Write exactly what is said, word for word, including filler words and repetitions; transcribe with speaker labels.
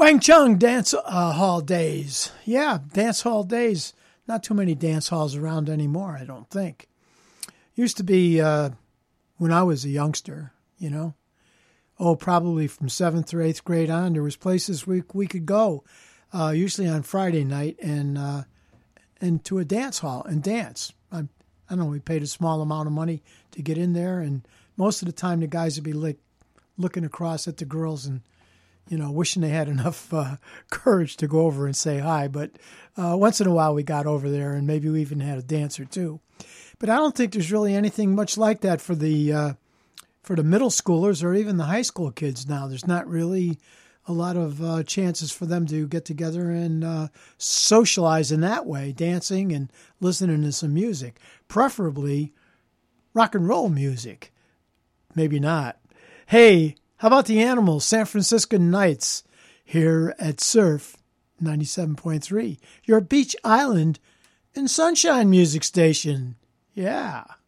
Speaker 1: Wang Chung Dance uh, Hall Days. Yeah, dance hall days. Not too many dance halls around anymore, I don't think. Used to be uh, when I was a youngster, you know. Oh, probably from seventh or eighth grade on, there was places we we could go, uh, usually on Friday night, and uh, into a dance hall and dance. I, I don't know, we paid a small amount of money to get in there, and most of the time the guys would be like looking across at the girls and, you know, wishing they had enough uh, courage to go over and say hi. But uh, once in a while we got over there, and maybe we even had a dance or two. But I don't think there's really anything much like that for the uh, for the middle schoolers or even the high school kids now. There's not really a lot of uh, chances for them to get together and uh, socialize in that way, dancing and listening to some music, preferably rock and roll music. Maybe not. Hey, how about the Animals, San Francisco Nights, here at Surf ninety-seven point three, your Beach Island and Sunshine music station. Yeah.